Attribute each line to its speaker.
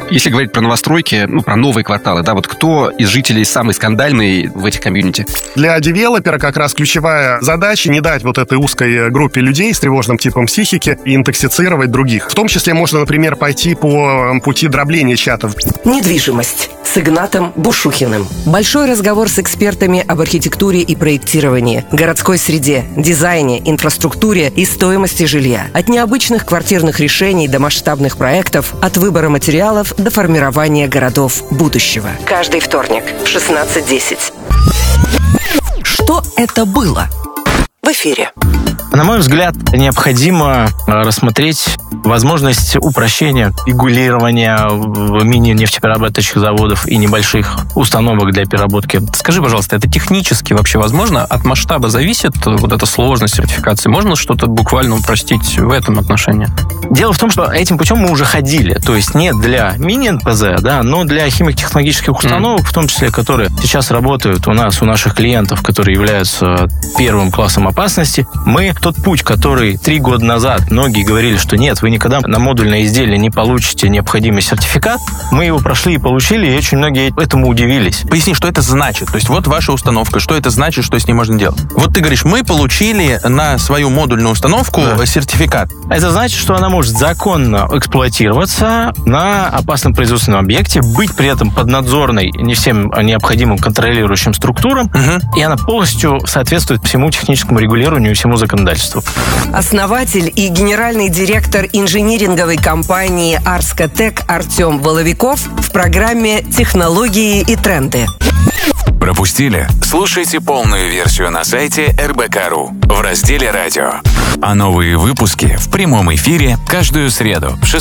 Speaker 1: Если говорить про новостройки, про новые кварталы, да, вот кто из жителей самый скандальный в этих комьюнити?
Speaker 2: Для девелопера как раз ключевая задача не дать вот этой узкой группе людей с тревожным типом психики интоксицировать других. В том числе можно, например, пойти по пути дробления чатов.
Speaker 3: Недвижимость с Игнатом Бушухиным. Большой разговор с экспертами об архитектуре и проектировании, городской среде, дизайне, инфраструктуре и стоимости жилья. От необычных квартирных решений до масштабных проектов, от выбора материалов до формирования городов будущего. Каждый вторник в 16:10. Что это было? В эфире.
Speaker 4: На мой взгляд, необходимо рассмотреть возможность упрощения регулирования мини-нефтеперерабатывающих заводов и небольших установок для переработки.
Speaker 1: Скажи, пожалуйста, это технически вообще возможно? От масштаба зависит вот эта сложность сертификации? Можно что-то буквально упростить в этом отношении?
Speaker 4: Дело в том, что этим путем мы уже ходили. То есть не для мини-НПЗ, да, но для химико-технологических установок, в том числе, которые сейчас работают у наших клиентов, которые являются первым классом опасности. Мы тот путь, который 3 года назад многие говорили, что нет, вы никогда на модульное изделие не получите необходимый сертификат, мы его прошли и получили, и очень многие этому удивились.
Speaker 5: Поясни, что это значит? То есть вот ваша установка, что это значит, что с ней можно делать? Вот ты говоришь, мы получили на свою модульную установку сертификат.
Speaker 4: Это значит, что она может законно эксплуатироваться на опасном производственном объекте, быть при этом поднадзорной не всем необходимым контролирующим структурам, и она полностью соответствует всему техническому регулированию и всему законодательству.
Speaker 3: Основатель и генеральный директор инжиниринговой компании «Арскотек» Артем Воловиков в программе «Технологии и тренды».
Speaker 6: Пропустили? Слушайте полную версию на сайте РБК.ру в разделе «Радио». А новые выпуски в прямом эфире каждую среду в